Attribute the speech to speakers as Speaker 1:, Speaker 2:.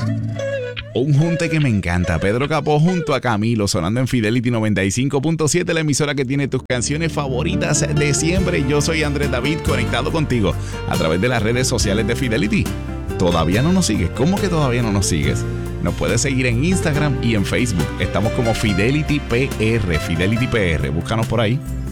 Speaker 1: Un junte que me encanta. Pedro Capó junto a Camilo sonando en Fidelity 95.7, la emisora que tiene tus canciones favoritas de siempre. Yo soy Andrés David, conectado contigo a través de las redes sociales de Fidelity. ¿Todavía no nos sigues? ¿Cómo que todavía no nos sigues? Nos puedes seguir en Instagram y en Facebook. Estamos como Fidelity PR, Fidelity PR. Búscanos por ahí.